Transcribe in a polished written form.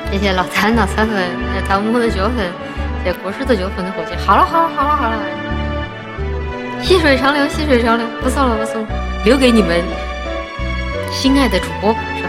谢谢老谭的3分，汤姆的9分，这故事的9分的伙计。好了，细水长流，不送了，留给你们心爱的主播。